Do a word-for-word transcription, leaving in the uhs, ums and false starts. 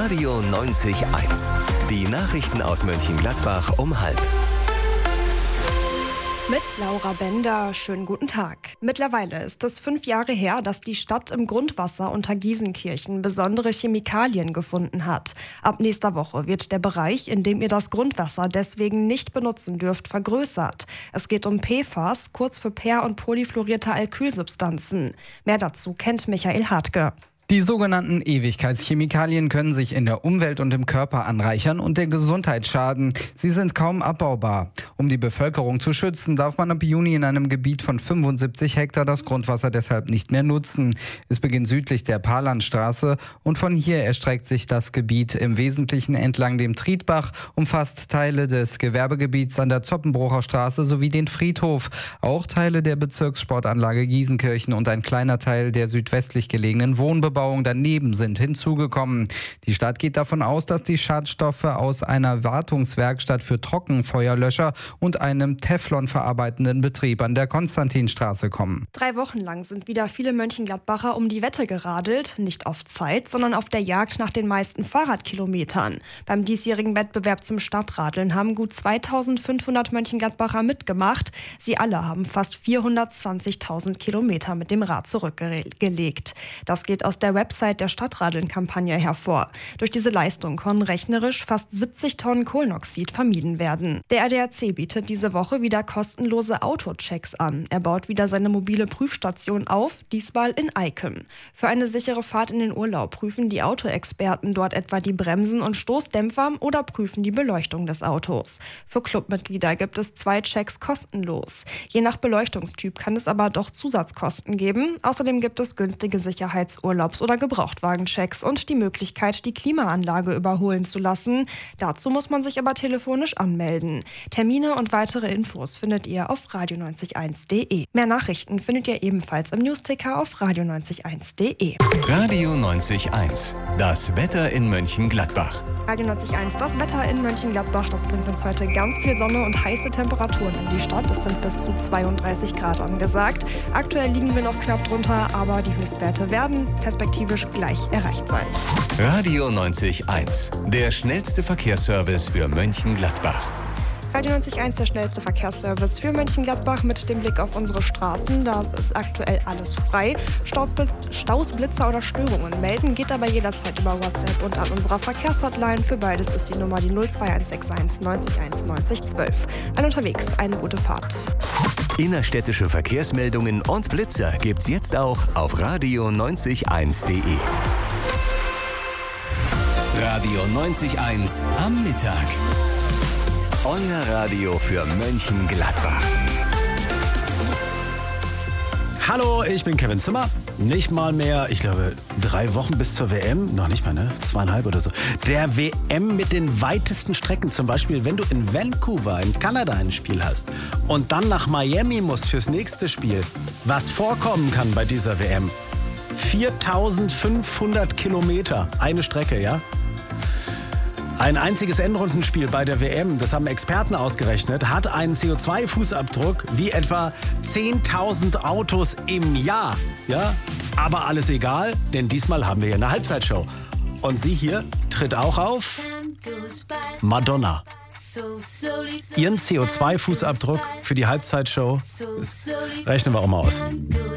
Radio neunzig eins. Die Nachrichten aus Mönchengladbach um halb. Mit Laura Bender, schönen guten Tag. Mittlerweile ist es fünf Jahre her, dass die Stadt im Grundwasser unter Giesenkirchen besondere Chemikalien gefunden hat. Ab nächster Woche wird der Bereich, in dem ihr das Grundwasser deswegen nicht benutzen dürft, vergrößert. Es geht um P F A S, kurz für per- und polyfluorierte Alkylsubstanzen. Mehr dazu kennt Michael Hartke. Die sogenannten Ewigkeitschemikalien können sich in der Umwelt und im Körper anreichern und der Gesundheit schaden. Sie sind kaum abbaubar. Um die Bevölkerung zu schützen, darf man ab Juni in einem Gebiet von fünfundsiebzig Hektar das Grundwasser deshalb nicht mehr nutzen. Es beginnt südlich der Parlandstraße und von hier erstreckt sich das Gebiet im Wesentlichen entlang dem Trietbach, umfasst Teile des Gewerbegebiets an der Zoppenbrucher Straße sowie den Friedhof, auch Teile der Bezirkssportanlage Giesenkirchen und ein kleiner Teil der südwestlich gelegenen Wohnbebauung daneben sind hinzugekommen. Die Stadt geht davon aus, dass die Schadstoffe aus einer Wartungswerkstatt für Trockenfeuerlöscher und einem Teflon verarbeitenden Betrieb an der Konstantinstraße kommen. Drei Wochen lang sind wieder viele Mönchengladbacher um die Wette geradelt, nicht auf Zeit, sondern auf der Jagd nach den meisten Fahrradkilometern. Beim diesjährigen Wettbewerb zum Stadtradeln haben gut zweitausendfünfhundert Mönchengladbacher mitgemacht. Sie alle haben fast vierhundertzwanzigtausend Kilometer mit dem Rad zurückgelegt. Das geht aus der Website der Stadtradeln-Kampagne hervor. Durch diese Leistung konnten rechnerisch fast siebzig Tonnen Kohlenmoxid vermieden werden. Der A D A C bietet diese Woche wieder kostenlose Autochecks an. Er baut wieder seine mobile Prüfstation auf, diesmal in Eiken. Für eine sichere Fahrt in den Urlaub prüfen die Autoexperten dort etwa die Bremsen und Stoßdämpfer oder prüfen die Beleuchtung des Autos. Für Clubmitglieder gibt es zwei Checks kostenlos. Je nach Beleuchtungstyp kann es aber doch Zusatzkosten geben. Außerdem gibt es günstige Sicherheits- Urlaubs- oder Gebrauchtwagenchecks und die Möglichkeit, die Klimaanlage überholen zu lassen. Dazu muss man sich aber telefonisch anmelden. Termine und weitere Infos findet ihr auf radio neunzig eins punkt de. Mehr Nachrichten findet ihr ebenfalls im Newsticker auf radio neunzig eins punkt de. Radio neunzig Eins. Das Wetter in Mönchengladbach. Radio neunzig Eins, das Wetter in Mönchengladbach, das bringt uns heute ganz viel Sonne und heiße Temperaturen in die Stadt. Es sind bis zu zweiunddreißig Grad angesagt. Aktuell liegen wir noch knapp drunter, aber die Höchstwerte werden perspektivisch gleich erreicht sein. Radio neunzig Eins. Der schnellste Verkehrsservice für Mönchengladbach. Radio neunzig Eins, der schnellste Verkehrsservice für Mönchengladbach mit dem Blick auf unsere Straßen. Da ist aktuell alles frei. Staus, Staus, Blitzer oder Störungen melden geht aber jederzeit über WhatsApp und an unserer Verkehrshotline. Für beides ist die Nummer die null zwei eins sechs eins neunzig eins neunzig zwölf. An unterwegs, eine gute Fahrt. Innerstädtische Verkehrsmeldungen und Blitzer gibt's jetzt auch auf radio neunzig eins punkt de. Radio neunzig Eins am Mittag. Euer Radio für Mönchengladbach. Hallo, ich bin Kevin Zimmer. Nicht mal mehr, ich glaube, drei Wochen bis zur W M. Noch nicht mal, ne? Zweieinhalb oder so. Der W M mit den weitesten Strecken. Zum Beispiel, wenn du in Vancouver in Kanada ein Spiel hast und dann nach Miami musst fürs nächste Spiel. Was vorkommen kann bei dieser W M. viertausendfünfhundert Kilometer. Eine Strecke, ja? Ein einziges Endrundenspiel bei der W M, das haben Experten ausgerechnet, hat einen C O zwei Fußabdruck wie etwa zehntausend Autos im Jahr. Ja? Aber alles egal, denn diesmal haben wir hier eine Halbzeitshow. Und sie hier tritt auch auf Madonna. Ihren C O zwei Fußabdruck für die Halbzeitshow, das rechnen wir auch mal aus.